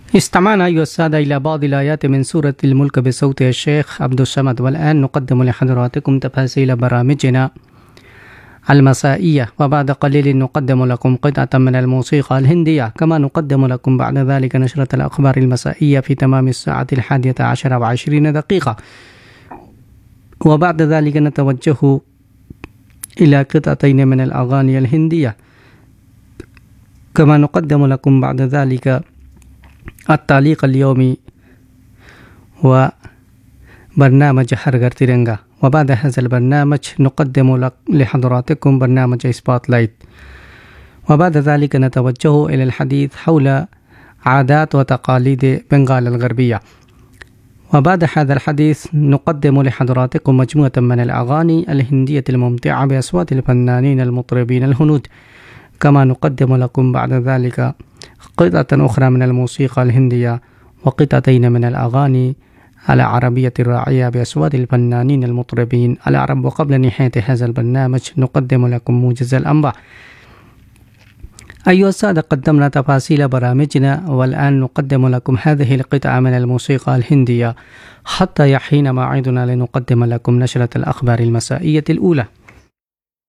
استمعنا أيها السادة إلى بعض الآيات من سورة الملك بصوت الشيخ عبد الصمد، والآن نقدم لحضراتكم تفاصيل برامجنا المسائية، وبعد قليل نقدم لكم قطعة من الموسيقى الهندية، كما نقدم لكم بعد ذلك نشرة الأخبار المسائية في تمام الساعة 11:20، وبعد ذلك نتوجه إلى قطعتين من الأغاني الهندية، كما نقدم لكم بعد ذلك التعليق اليومي وبرنامج هرغر تيرنغا. وبعد هذا البرنامج نقدم لحضراتكم برنامج سبوت لايت، وبعد ذلك نتوجه إلى الحديث حول عادات وتقاليد بنغال الغربية. وبعد هذا الحديث نقدم لحضراتكم مجموعة من الأغاني الهندية الممتعة بأصوات الفنانين المطربين الهنود، كما نقدم لكم بعد ذلك قطعة أخرى من الموسيقى الهندية وقطعتين من الأغاني العربية الراعية بأصوات الفنانين المطربين العرب. وقبل نهاية هذا البرنامج نقدم لكم موجز الأنباء. أيها السادة، قدمنا تفاصيل برامجنا، والآن نقدم لكم هذه القطعة من الموسيقى الهندية حتى يحين موعدنا لنقدم لكم نشرة الأخبار المسائية الأولى.